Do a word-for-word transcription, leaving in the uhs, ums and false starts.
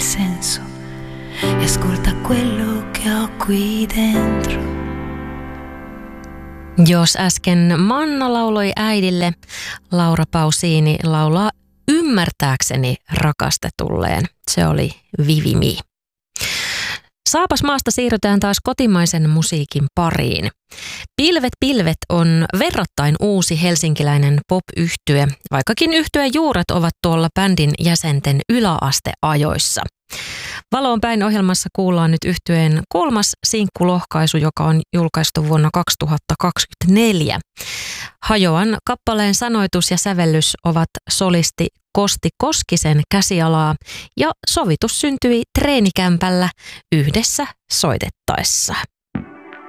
il senso e ascolta quello che ho qui dentro. Jos äsken Manna lauloi äidille, Laura Pausini laulaa ymmärtääkseni rakastetulleen. Se oli Vivimi. Saapas maasta siirrytään taas kotimaisen musiikin pariin. Pilvet pilvet on verrattain uusi helsinkiläinen pop-yhtye, vaikkakin yhtyeen juuret ovat tuolla bändin jäsenten yläasteajoissa. Valoon päin -ohjelmassa kuullaan nyt yhtyeen kolmas sinkkulohkaisu, joka on julkaistu vuonna kaksituhattakaksikymmentäneljä. Hajoan kappaleen sanoitus ja sävellys ovat solisti Kosti Koskisen käsialaa ja sovitus syntyi treenikämpällä yhdessä soitettaessa.